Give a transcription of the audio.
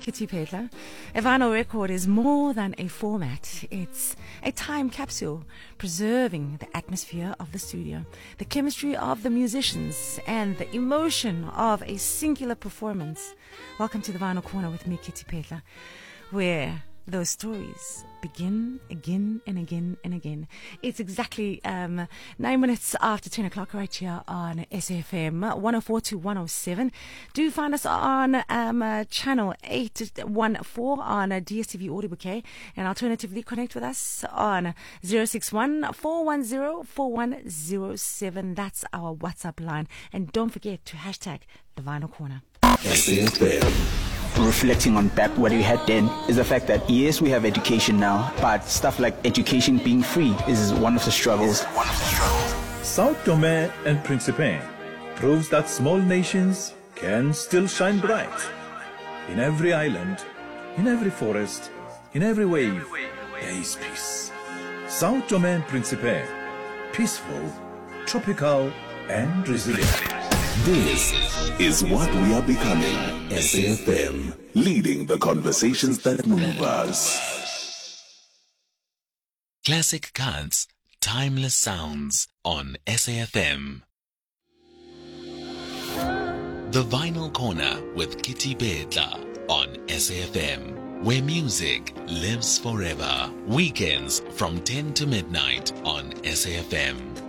Kitty Pedler. A vinyl record is more than a format. It's a time capsule preserving the atmosphere of the studio, the chemistry of the musicians, and the emotion of a singular performance. Welcome to the Vinyl Corner with me, Kitty Pedler, where those stories begin again and again and again. It's exactly 9 minutes after 10 o'clock right here on SFM 104 to 107. Do find us on channel 814 on DSTV Audio Bouquet, and alternatively connect with us on 061 410 4107. That's our WhatsApp line. And don't forget to hashtag the Vinyl Corner. SFM. Reflecting on back what we had then is the fact that yes, we have education now, but stuff like education being free is one of the struggles. Sao Tome and Principe proves that small nations can still shine bright. In every island, in every forest, in every wave, there is peace. Sao Tome and Principe, peaceful, tropical, and resilient. This is what we are becoming. SAFM, leading the conversations that move us. Classic cuts, timeless sounds on SAFM. The Vinyl Corner with Kitty Pedler on SAFM, where music lives forever. Weekends from 10 to midnight on SAFM.